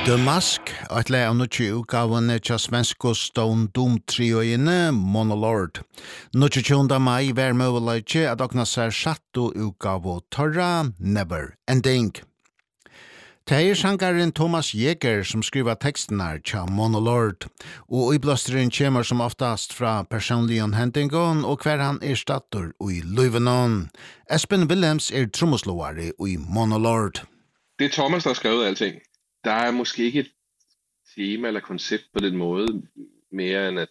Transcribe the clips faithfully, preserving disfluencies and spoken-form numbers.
The Mask, et lag av nødvendig utgavene til svenske Stone Doom trioene Monolord. tjuende mai var mulig at åkna seg sjatto utgave Torra Never Ending. Det er sangaren Thomas Jäger som skriver tekstene til Monolord, og iblasteren kommer som oftast fra personlige hendingen og hver han er statter i Løyvenon. Espen Willems er trommeslåere i Monolord. Det er Thomas, der har skrevet alting. Der er måske ikke et tema eller koncept på den måde, mere end at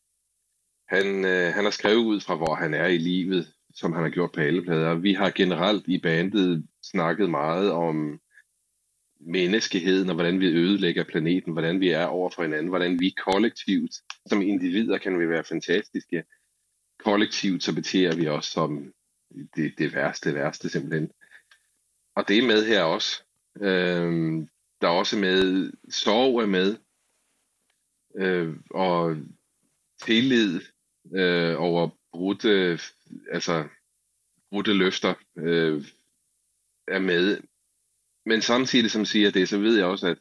han, øh, han har skrevet ud fra, hvor han er i livet, som han har gjort på alle plader. Vi har generelt i bandet snakket meget om menneskeheden, og hvordan vi ødelægger planeten, hvordan vi er over for hinanden, hvordan vi kollektivt, som individer kan vi være fantastiske. Kollektivt så beter vi os som det, det værste, værste simpelthen. Og det er med her også. Øhm, Der er også med, sorg er med, øh, og tillid øh, over brudte, altså brudte løfter øh, er med. Men samtidig som siger det, så ved jeg også, at,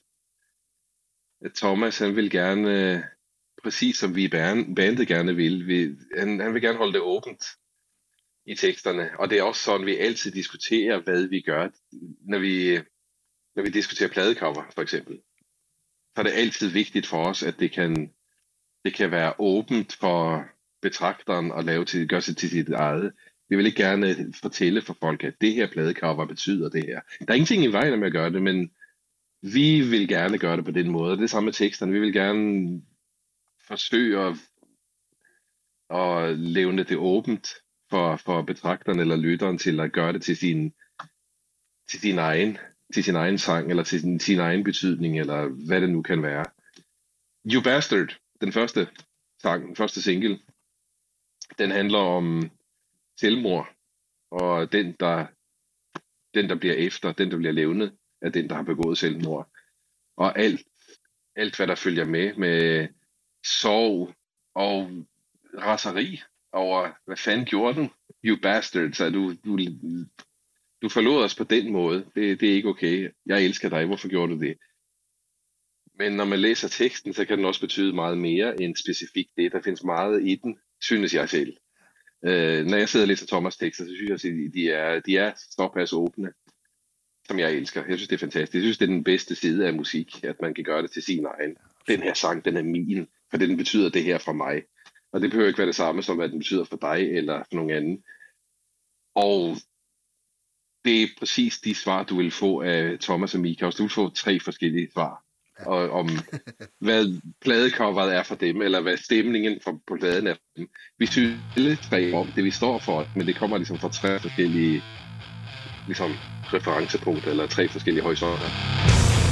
at Thomas han vil gerne, øh, præcis som vi i bandet gerne vil, vi, han, han vil gerne holde det åbent i teksterne. Og det er også sådan, vi altid diskuterer, hvad vi gør, når vi... Når vi diskuterer pladecover, for eksempel, så er det altid vigtigt for os, at det kan, det kan være åbent for betragteren at lave til, gøre sig til sit eget. Vi vil ikke gerne fortælle for folk, at det her pladecover betyder det her. Der er ingenting i vejen med at gøre det, men vi vil gerne gøre det på den måde. Det er samme med teksterne. Vi vil gerne forsøge at, at levne det åbent for, for betragteren eller lytteren til at gøre det til sin, til sin egen til sin egen sang, eller til sin, sin egen betydning, eller hvad det nu kan være. You Bastard, den første sang, den første single, den handler om selvmord, og den der, den, der bliver efter, den, der bliver levnet, er den, der har begået selvmord. Og alt, alt hvad der følger med, med sorg og raseri over, hvad fanden gjorde du? You Bastard, så du... du Du forlod os på den måde. Det, det er ikke okay. Jeg elsker dig. Hvorfor gjorde du det? Men når man læser teksten, så kan den også betyde meget mere end specifikt det. Der findes meget i den, synes jeg selv. Øh, når jeg sidder og læser Thomas' tekster, så synes jeg, at de er, de er såpass åbne, som jeg elsker. Jeg synes, det er fantastisk. Jeg synes, det er den bedste side af musik, at man kan gøre det til sin egen. Den her sang, den er min, for den betyder det her for mig. Og det behøver ikke være det samme, som hvad den betyder for dig eller for nogen anden. Og det er præcis de svar, du vil få af Thomas og Mikael. Du vil få tre forskellige svar og, om, hvad pladecoveret er for dem, eller hvad stemningen for, på pladen er for dem. Vi synes alle tre om det, vi står for, men det kommer ligesom fra tre forskellige ligesom, referencepunkter, eller tre forskellige horisonter.